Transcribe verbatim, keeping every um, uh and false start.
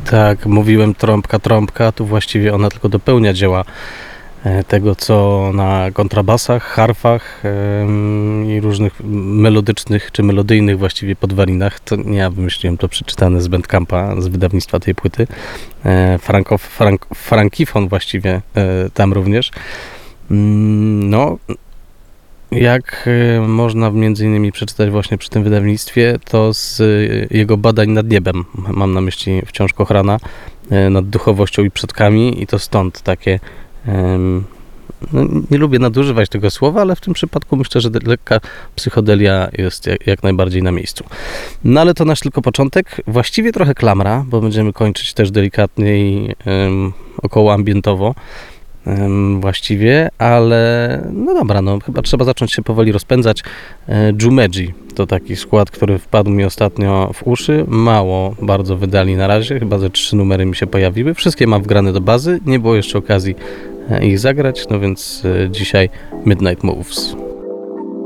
Tak, mówiłem trąbka, trąbka, tu właściwie ona tylko dopełnia dzieła e, tego, co na kontrabasach, harfach em, i różnych melodycznych czy melodyjnych właściwie podwalinach. To nie ja wymyśliłem, to przeczytane z Bandcampa, z wydawnictwa tej płyty. E, Frankof, frank, frankifon właściwie e, tam również. Mm, No, jak e, można między innymi przeczytać właśnie przy tym wydawnictwie, to z e, jego badań nad niebem, mam na myśli wciąż Kochrana, e, nad duchowością i przodkami, i to stąd takie, em, no, nie lubię nadużywać tego słowa, ale w tym przypadku myślę, że de- lekka psychodelia jest jak, jak najbardziej na miejscu. No ale to nasz tylko początek, właściwie trochę klamra, bo będziemy kończyć też delikatnie i em, około ambientowo. Em, właściwie, ale no dobra, no chyba trzeba zacząć się powoli rozpędzać. E, Jumeji to taki skład, który wpadł mi ostatnio w uszy. Mało bardzo wydali na razie, chyba ze trzy numery mi się pojawiły. Wszystkie mam wgrane do bazy, nie było jeszcze okazji e, ich zagrać, no więc e, dzisiaj Midnight Moves.